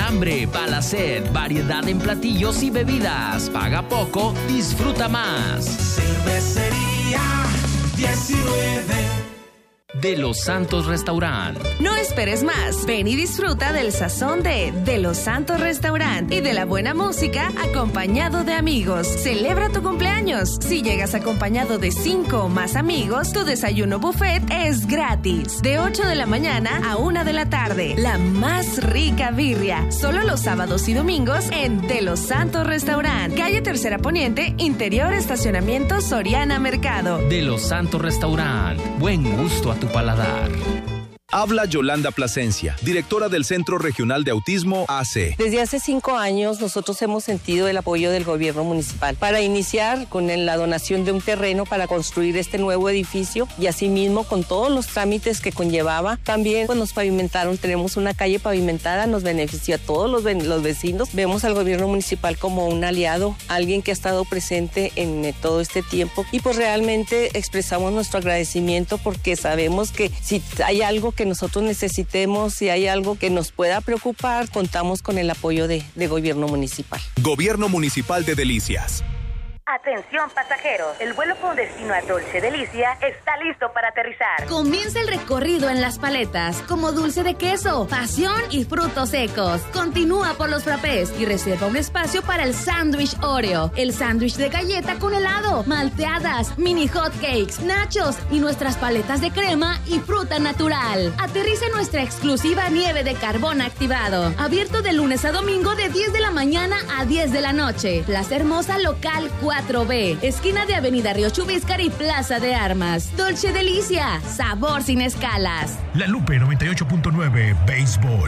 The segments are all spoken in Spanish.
hambre, para la sed, variedad en platillos y bebidas. Paga poco, disfruta más. Cervecería 19 De Los Santos Restaurant. No esperes más. Ven y disfruta del sazón de Los Santos Restaurant y de la buena música acompañado de amigos. Celebra tu cumpleaños. Si llegas acompañado de 5 o más amigos, tu desayuno buffet es gratis. De 8 de la mañana a 1 de la tarde. La más rica birria. Solo los sábados y domingos en De Los Santos Restaurant. Calle Tercera Poniente, interior estacionamiento Soriana Mercado. De Los Santos Restaurant. Buen gusto a tu paladar. Habla Yolanda Plasencia, directora del Centro Regional de Autismo AC. Desde hace 5 años nosotros hemos sentido el apoyo del gobierno municipal para iniciar con la donación de un terreno para construir este nuevo edificio y asimismo con todos los trámites que conllevaba. También pues, nos pavimentaron, tenemos una calle pavimentada, nos beneficia a todos los vecinos. Vemos al gobierno municipal como un aliado, alguien que ha estado presente en todo este tiempo y pues realmente expresamos nuestro agradecimiento porque sabemos que si hay algo que nosotros necesitemos, si hay algo que nos pueda preocupar, contamos con el apoyo de gobierno municipal. Gobierno Municipal de Delicias. Atención pasajeros, el vuelo con destino a Dolce Delicia está listo para aterrizar. Comienza el recorrido en las paletas, como dulce de queso, pasión y frutos secos. Continúa por los frappés y reserva un espacio para el sándwich Oreo, el sándwich de galleta con helado, malteadas, mini hot cakes, nachos y nuestras paletas de crema y fruta natural. Aterriza en nuestra exclusiva nieve de carbón activado, abierto de lunes a domingo de 10 de la mañana a 10 de la noche. Plaza Hermosa Local 4B, esquina de Avenida Río Chubíscar y Plaza de Armas. Dolce Delicia, sabor sin escalas. La Lupe 98.9, béisbol.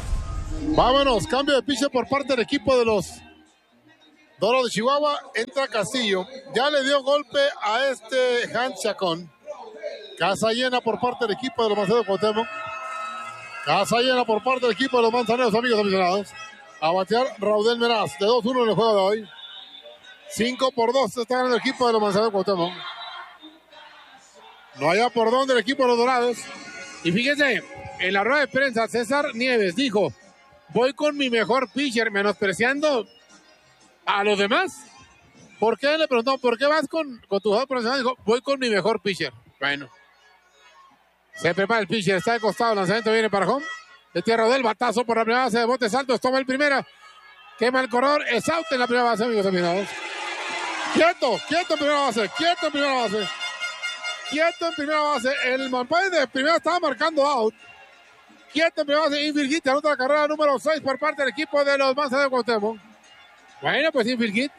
Vámonos, cambio de pitcher por parte del equipo de los Dorados de Chihuahua. Entra Castillo, ya le dio golpe a Hans Chacón. Casa llena por parte del equipo de los Manzaneros de Cuauhtémoc. Casa llena por parte del equipo de los Manzaneros, amigos aficionados. A batear Raudel Meraz, de 2-1 en el juego de hoy. 5-2 está ganando el equipo de los Manzaneros de Cuauhtémoc. No haya por dónde el equipo de los Dorados. Y fíjense, en la rueda de prensa, César Nieves dijo: voy con mi mejor pitcher, menospreciando a los demás. ¿Por qué? Le preguntó, ¿por qué vas con tu jugador profesional? Dijo, voy con mi mejor pitcher. Bueno, se prepara el pitcher, está de costado, el lanzamiento viene para home. De tierra del batazo por la primera base de botes altos, toma el primera. Quema el corredor, es out en la primera base, amigos aficionados. Quieto en primera base, quieto en primera base. El umpire de primera estaba marcando out. Quieto en primera base, infield hit, anota la carrera número 6 por parte del equipo de los Manzaneros de Cuauhtémoc. Bueno, pues infield hit.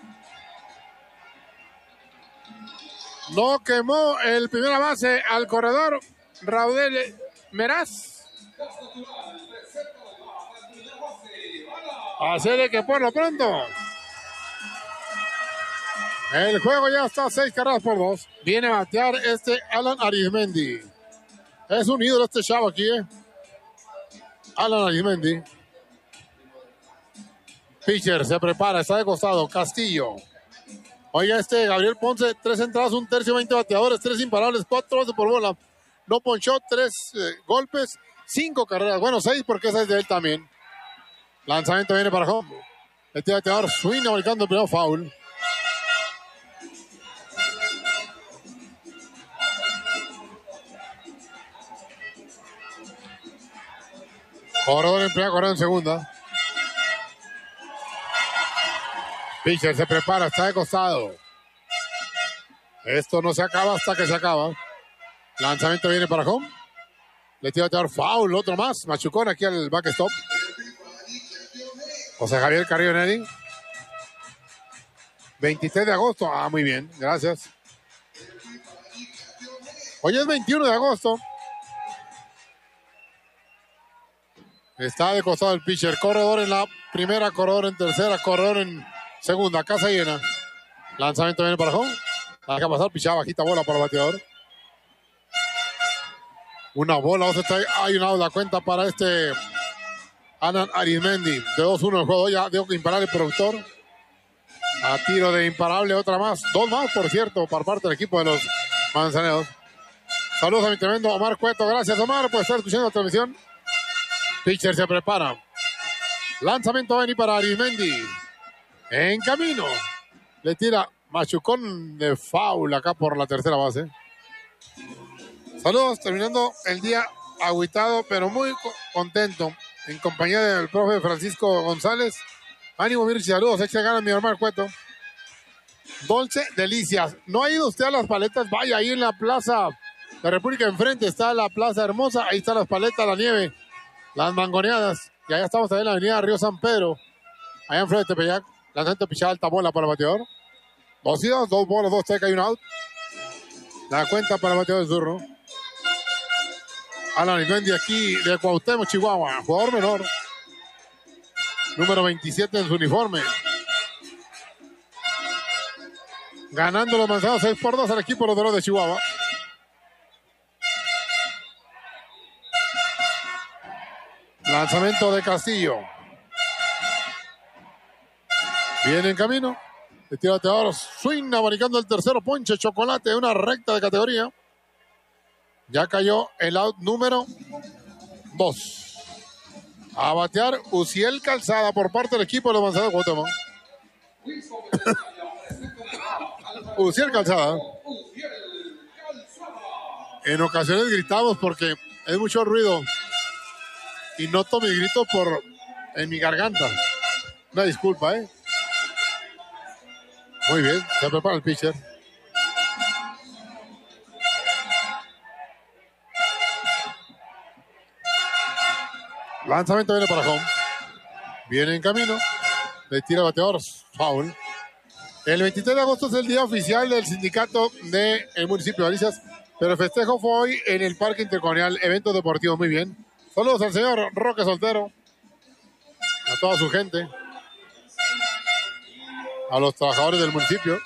No quemó el primera base al corredor Raudel Meraz. Así de que por lo pronto el juego ya está 6-2. Viene a batear Alan Arizmendi. Es un ídolo este chavo aquí, Alan Arizmendi. Pitcher se prepara, está de costado. Castillo. Oiga, Gabriel Ponce, 3 entradas, 1 tercio, 20 bateadores, 3 imparables, 4 bases por bola. No ponchó, 3 golpes, 5 carreras. Bueno, 6 porque esa es de él también. Lanzamiento viene para home. Este bateador swing marcando el primer foul. Corredor en primera, corredor en segunda. Pitcher se prepara, está de costado. Esto no se acaba hasta que se acaba. Lanzamiento viene para home. Le tira a bateador foul, otro más. Machucón aquí al backstop. José Javier Carrillo Neri. 23 de agosto. Ah, muy bien, gracias. Hoy es 21 de agosto. Está de costado el pitcher. Corredor en la primera, corredor en tercera, corredor en segunda. Casa llena. Lanzamiento viene para home. Deja pasar, pichada, bajita bola para el bateador. Una bola, hay una la cuenta para Alan Arizmendi. De 2-1 el juego, ya digo que imparable el productor. A tiro de imparable, otra más. 2 más, por cierto, por parte del equipo de los Manzaneros. Saludos a mi tremendo Omar Cueto. Gracias, Omar, por estar escuchando la transmisión. Pitcher se prepara. Lanzamiento va a venir para Arismendi. En camino. Le tira machucón de foul acá por la tercera base. Saludos, terminando el día agüitado, pero muy contento. En compañía del profe Francisco González. Ánimo, Mirchi, saludos. Echa ganas, mi hermano Cueto. Dolce Delicias. ¿No ha ido usted a las paletas? Vaya, ahí en la plaza de República enfrente está la plaza hermosa. Ahí están las paletas, la nieve, las mangoneadas. Y allá estamos también en la avenida Río San Pedro. Allá enfrente de Tepeyac. Lanzamiento pichada, alta bola para el bateador. 2-2, 2 bolas, 2 strikes y 1 out. La cuenta para el bateador de turno. Alan Arismendi aquí de Cuauhtémoc, Chihuahua. Jugador menor. Número 27 en su uniforme. Ganando los Manzanos 6-2 al equipo de los Dorados de Chihuahua. Lanzamiento de Castillo. Viene en camino. Le tira bateador. Swing abanicando el tercero. Ponche chocolate. Una recta de categoría. Ya cayó el out número 2. A batear Uziel Calzada por parte del equipo de los Manzanos de Cuauhtémoc. Uziel Calzada. En ocasiones gritamos porque hay mucho ruido y noto mi grito en mi garganta. Una disculpa, ¿eh? Muy bien, se prepara el pitcher. Lanzamiento viene para home. Viene en camino. Le tira bateador. Foul. El 23 de agosto es el día oficial del sindicato del municipio de Alicias, pero el festejo fue hoy en el Parque Intercolonial, evento deportivo. Muy bien. Saludos al señor Roque Soltero, a toda su gente, a los trabajadores del municipio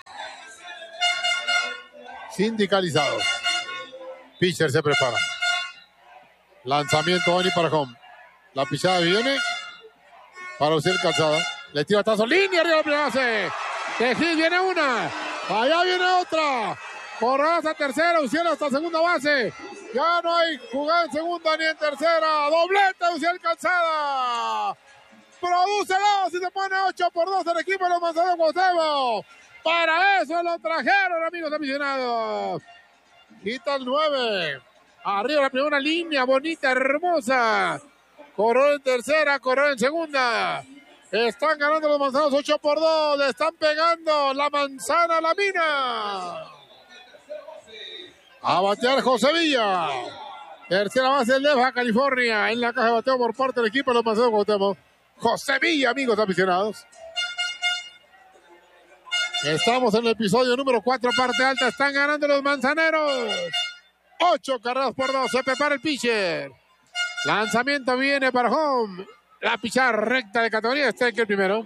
sindicalizados. Pitcher se prepara. Lanzamiento va para home. La pichada viene para Uziel Calzada. Le tira tazo, línea arriba de la primera base. Tejín, viene una. Allá viene otra. Corrales a tercera, Uziel hasta segunda base. Ya no hay jugada en segunda ni en tercera. Doblete Uziel Calzada. Produce 2 y se pone 8-2 el equipo de los Manzanos de Cuauhtémoc. Para eso lo trajeron, amigos aficionados. Quita el 9. Arriba la primera línea, bonita, hermosa. Corró en tercera, corró en segunda. Están ganando los Manzanos 8-2. Le están pegando la manzana a la mina. A batear José Villa. Tercera base del Baja California. En la caja de bateo por parte del equipo de los Manzanos de Cuauhtémoc. José Villa, amigos aficionados. Estamos en el episodio número 4, parte alta. Están ganando los manzaneros. 8-2. Se prepara el pitcher. Lanzamiento viene para home. La pichada recta de categoría. Está aquí el primero.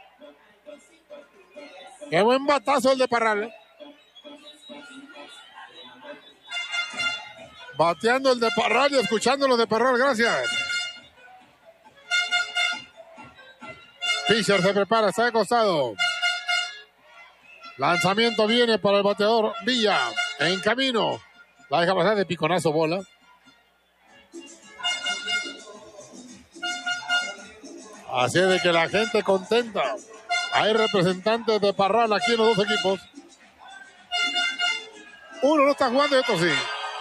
Qué buen batazo el de Parral. Bateando el de Parral y escuchando los de Parral. Gracias. Pitcher se prepara. Está de costado. Lanzamiento viene para el bateador Villa. En camino. La deja pasar de piconazo bola. Así es de que la gente contenta. Hay representantes de Parral aquí en los dos equipos. Uno no está jugando y otro sí.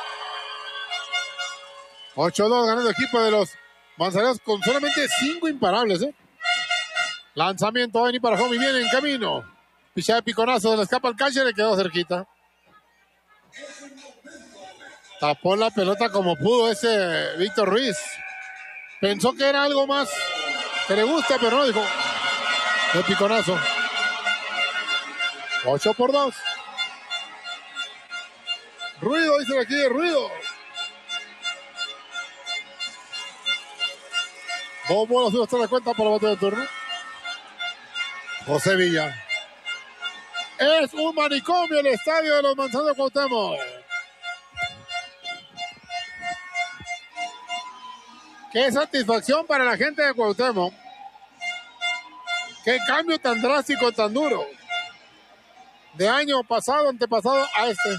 8-2 ganando el equipo de los Manzaneros con solamente 5 imparables. Lanzamiento va a venir para home y viene en camino. Pichada de piconazo, se le escapa el catcher y le quedó cerquita. Tapó la pelota como pudo ese Víctor Ruiz. Pensó que era algo más que le gusta, pero no, dijo. El piconazo. 8-2. Ruido, dicen aquí, ruido. 2 bolas, 1 está de cuenta para el bateo de turno. José Villa. Es un manicomio el estadio de los Manzanos de Cuauhtémoc. Qué satisfacción para la gente de Cuauhtémoc. Qué cambio tan drástico, tan duro. De año pasado, antepasado a este.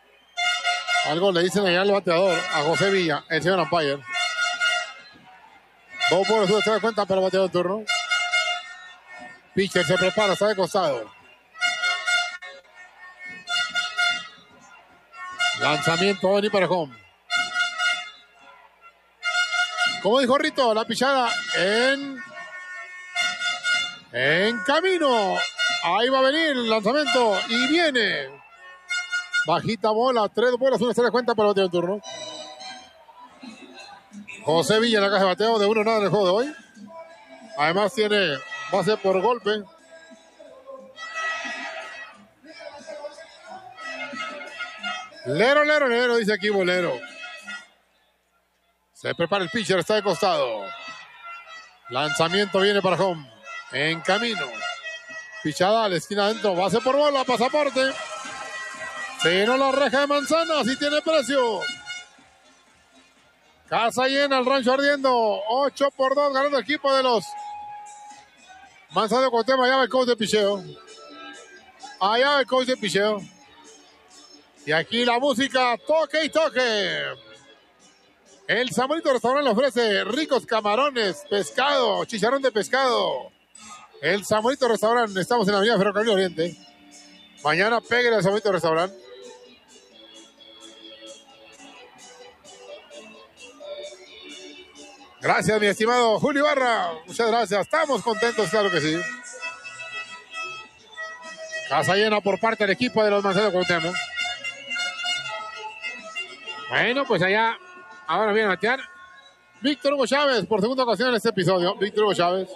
Algo le dicen allá al bateador, a José Villa, el señor umpire. Dos bolas, se da cuenta para el bateo de turno. Pitcher se prepara, está de costado. Lanzamiento, va a venir para home. Como dijo Rito, la pichada en camino. Ahí va a venir el lanzamiento y viene. Bajita bola, 3 bolas, una se da cuenta para el bateo de turno. José Villa en la caja de bateo, de 1-0 en el juego de hoy. Además tiene base por golpe. Lero, dice aquí Bolero. Se prepara el pitcher, está de costado. Lanzamiento viene para home. En camino. Pichada a la esquina adentro. Base por bola, pasaporte. Se llenó la reja de manzanas y tiene precio. Casa llena, el rancho ardiendo. 8-2 ganando el equipo de los Manzano de Cuauhtémoc. Allá va el coach de picheo. Allá va el coach de picheo. Y aquí la música, toque y toque. El Samuelito Restaurante le ofrece ricos camarones, pescado, chicharrón de pescado. El Samuelito Restaurante, estamos en la avenida Ferrocarril Oriente. Mañana pégale al Samuelito Restaurante. Gracias, mi estimado Julio Ibarra. Muchas gracias. Estamos contentos, claro que sí. Casa llena por parte del equipo de los Manzanos de Cuauhtémoc. Bueno, pues allá ahora viene a batear Víctor Hugo Chávez por segunda ocasión en este episodio. Víctor Hugo Chávez.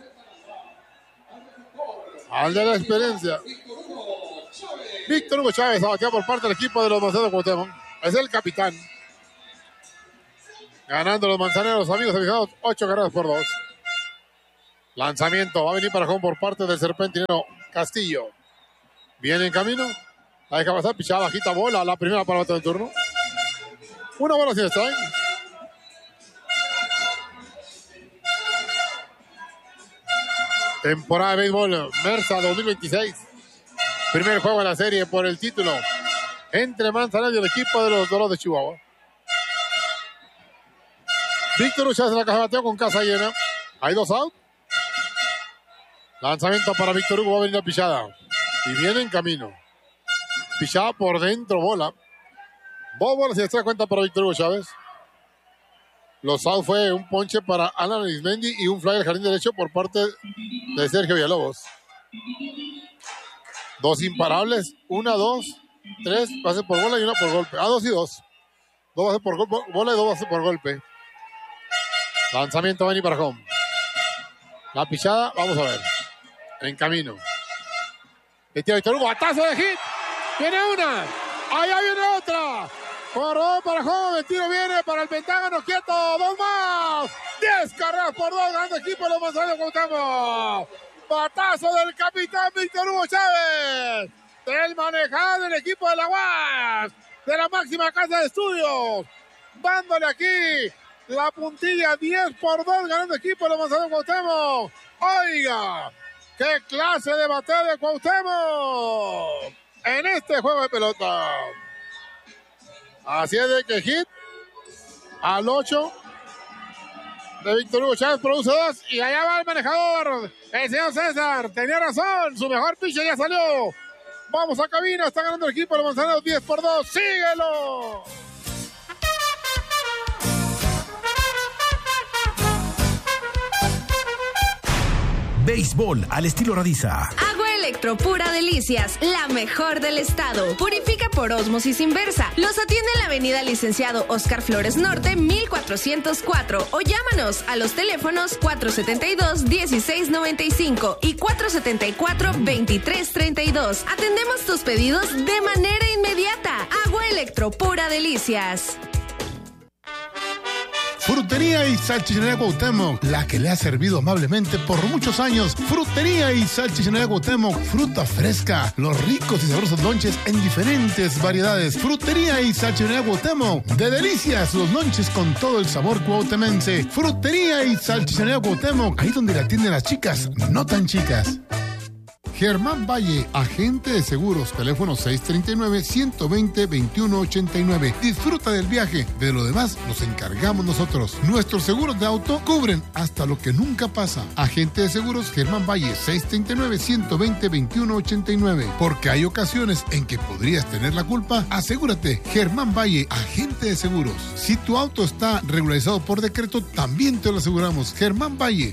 Al de la experiencia. Víctor Hugo Chávez a batear por parte del equipo de los Manzanos de Cuauhtémoc. Es el capitán. Ganando los manzaneros, amigos aficionados, 8-2. Lanzamiento, va a venir para home por parte del serpentinero Castillo. Viene en camino. La deja pasar, pichada, bajita bola. La primera para el bateo del turno. Una bola sin strike. Temporada de béisbol Mersa 2026. Primer juego de la serie por el título entre Manzanares y el equipo de los Dorados de Chihuahua. Víctor Uchaz en la caja de bateo con casa llena. Hay 2 out. Lanzamiento para Víctor Hugo. Va a venir la pichada. Y viene en camino. Pichada por dentro, bola. 2 bolas y extra cuenta para Víctor Hugo Chávez. Los out fue un ponche para Alan Arismendi y un fly al jardín derecho por parte de Sergio Villalobos. 2 imparables. 1, 2, 3 bases por bola y 1 por golpe. 2 y 2. 2 bases por bola y 2 bases por golpe. Lanzamiento va a venir para home. La pichada, vamos a ver. En camino. El tiro Víctor Hugo, batazo de hit. Viene una. Allá viene otra. Corro para home. El tiro viene para el Pentágono. Quieto. 2 más. 10 carreras por 2. Ganando equipo de los Manzanos de Cuauhtémoc. Batazo del capitán Víctor Hugo Chávez. Del manejado del equipo de la UAS. De la máxima casa de estudios. Dándole aquí la puntilla 10-2 ganando equipo de los Manzanos de Cuauhtémoc. Oiga, qué clase de bateo de Cuauhtémoc en este juego de pelota. Así es de que hit al 8 de Víctor Hugo Chávez produce 2 y allá va el manejador, el señor César. Tenía razón, su mejor pitcher ya salió. Vamos a cabina, está ganando el equipo de los Manzaneros 10-2. ¡Síguelo! Béisbol al estilo Radiza. Agua Electro Pura Delicias, la mejor del estado. Purifica por ósmosis inversa. Los atiende en la avenida Licenciado Oscar Flores Norte, 1404. O llámanos a los teléfonos 472-1695 y 474-2332. Atendemos tus pedidos de manera inmediata. Agua Electro Pura Delicias. Frutería y Salchichonería Cuauhtémoc, la que le ha servido amablemente por muchos años. Frutería y Salchichonería Cuauhtémoc, fruta fresca, los ricos y sabrosos lonches en diferentes variedades. Frutería y Salchichonería Cuauhtémoc, de delicias los lonches con todo el sabor cuauhtemense. Frutería y Salchichonería Cuauhtémoc, ahí donde la atienden las chicas, no tan chicas. Germán Valle, agente de seguros, teléfono 639-120-2189. Disfruta del viaje, de lo demás nos encargamos nosotros. Nuestros seguros de auto cubren hasta lo que nunca pasa. Agente de seguros Germán Valle, 639-120-2189. Porque hay ocasiones en que podrías tener la culpa. Asegúrate, Germán Valle, agente de seguros. Si tu auto está regularizado por decreto, también te lo aseguramos. Germán Valle,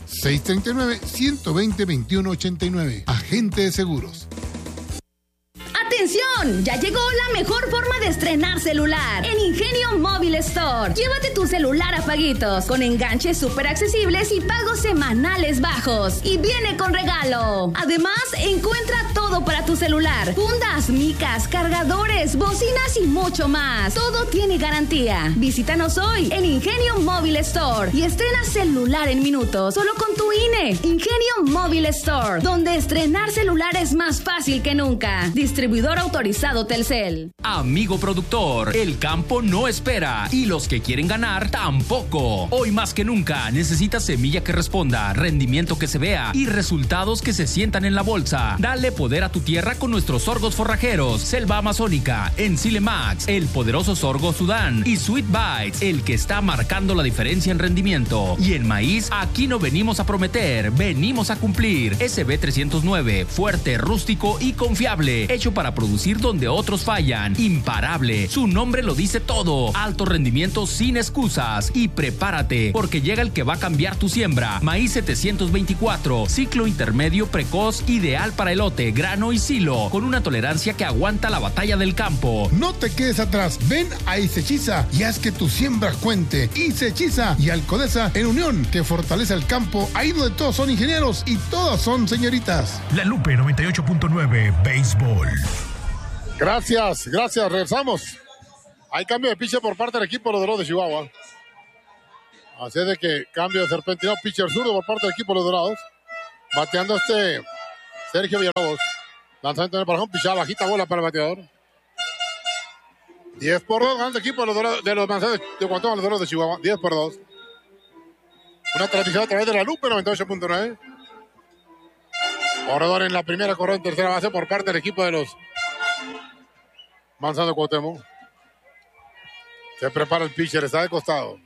639-120-2189. Agente de seguros. ¡Atención! Ya llegó la mejor forma de estrenar celular en Ingenio Móvil Store. Llévate tu celular a paguitos, con enganches súper accesibles y pagos semanales bajos. Y viene con regalo. Además, encuentra todo para tu celular: fundas, micas, cargadores, bocinas y mucho más. Todo tiene garantía. Visítanos hoy en Ingenio Móvil Store y estrena celular en minutos, solo con tu INE. Ingenio Móvil Store, donde estrenar celular es más fácil que nunca. Distribuidor autorizado Telcel. Amigo productor, el campo no espera y los que quieren ganar tampoco. Hoy más que nunca necesitas semilla que responda, rendimiento que se vea y resultados que se sientan en la bolsa. Dale poder a tu tierra con nuestros sorgos forrajeros, Selva Amazónica, Ensile Max, el poderoso sorgo Sudán y Sweet Bites, el que está marcando la diferencia en rendimiento. Y en maíz, aquí no venimos a prometer, venimos a cumplir. SB 309, fuerte, rústico y confiable, hecho para producir donde otros fallan. Imparable, su nombre lo dice todo. Alto rendimiento sin excusas. Y prepárate, porque llega el que va a cambiar tu siembra. Maíz 724, ciclo intermedio precoz, ideal para elote, grano y silo, con una tolerancia que aguanta la batalla del campo. No te quedes atrás, ven a Isechiza y haz que tu siembra cuente. Isechiza y Alcodesa en unión, que fortalece el campo, ahí donde todos son ingenieros y todas son señoritas. La Lupe 98.9 Béisbol. Gracias, regresamos. Hay cambio de pitcher por parte del equipo de los Dorados de Chihuahua. Así es de que cambio de serpentinado, pitcher zurdo por parte del equipo de los Dorados. Bateando Sergio Villalobos. Lanzamiento en el parajón, pichada bajita, bola para el bateador. 10-2, gana el equipo de los Dorados, de los Manzanos de Guantánamo, los Dorados de Chihuahua. 10-2. Una transmisión a través de la Lupe 98.9. Corredor en la primera, corredor en tercera base por parte del equipo de los Manzanos de Cuauhtémoc. Se prepara el pitcher, está de costado.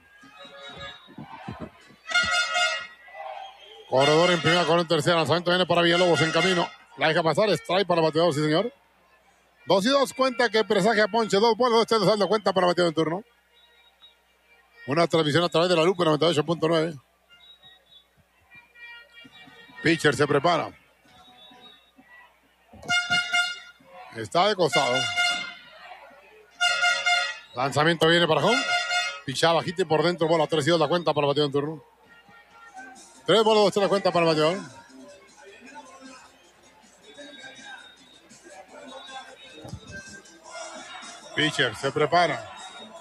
Corredor en primera, corredor en tercera. Lanzamiento viene para Villalobos en camino. La deja pasar, strike para el bateador, sí señor. 2-2, cuenta que presagia Ponche. 2 bolas, 2 saldo, cuenta para el bateador en turno. Una transmisión a través de la Lupe 98.9. Pitcher se prepara. Está de costado. Lanzamiento viene para home. Pichada bajita y por dentro, bola 3-2 la cuenta para el bateador en turno. 3 bolas, 2 la cuenta para el bateador. Pitcher se prepara.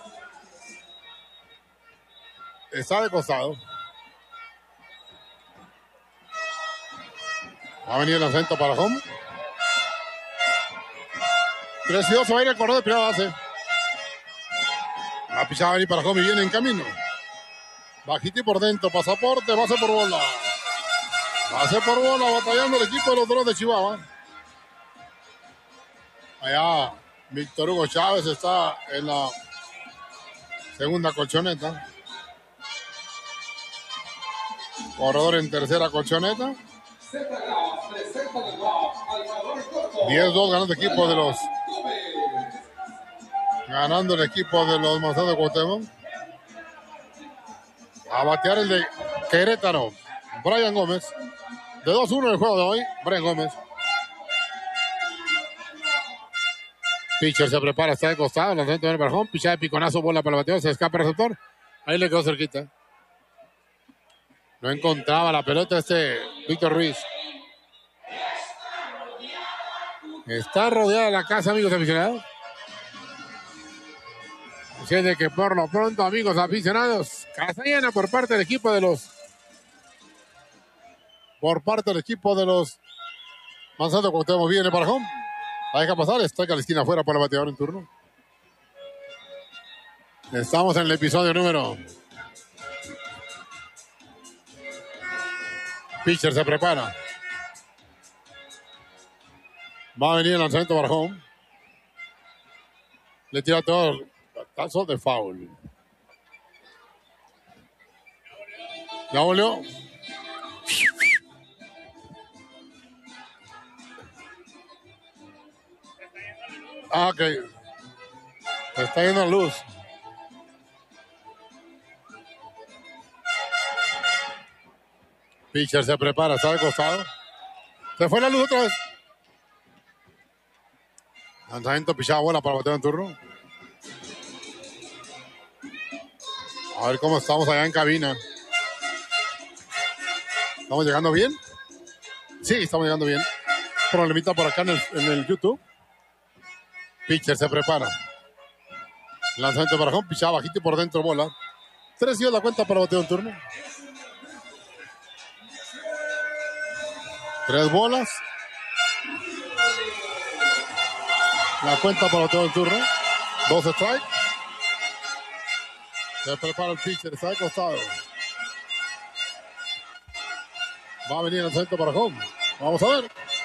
Está de costado. Va a venir el lanzamiento para home. 3-2, se va a ir el corredor de primera base. La pichada va a venir para home y viene en camino. Bajito y por dentro, pasaporte, base por bola. Base por bola, batallando el equipo de los Dorados de Chihuahua. Allá, Víctor Hugo Chávez está en la segunda colchoneta. Corredor en tercera colchoneta. 10-2 ganando el equipo de los... Ganando el equipo de los Manzanos de Cuauhtémoc. A batear el de Querétaro, Brian Gómez. De 2-1 en el juego de hoy, Brian Gómez. Pitcher se prepara, está de costado, lanzamiento viene para home, pichada de piconazo, bola para el bateador, se escapa el receptor. Ahí le quedó cerquita. No encontraba la pelota Víctor Ruiz. Está rodeada la casa, amigos aficionados. Así es de que por lo pronto, amigos aficionados, casa llena por parte del equipo de los... Por parte del equipo de los Manzanos de Cuauhtémoc. Viene para home. La deja pasar, está en la esquina afuera para el bateador en turno. Estamos en el episodio número... Pitcher se prepara. Va a venir el lanzamiento para home. Le tira todo el tazo de foul. Ya volvió. Ok. Se está yendo la luz. Pitcher se prepara, está de costado. Se fue la luz otra vez. Lanzamiento, pichada, bola para bateo en turno. A ver cómo estamos allá en cabina. ¿Estamos llegando bien? Sí, estamos llegando bien. Problemita por acá en el YouTube. Pitcher se prepara. Lanzamiento para home, pichada bajito y por dentro bola. 3 dio la cuenta para bateo en turno. 3 bolas. La cuenta para bateo en turno. 2 strikes. Se prepara el pitcher, está de costado. Va a venir el centro para home. Vamos a ver.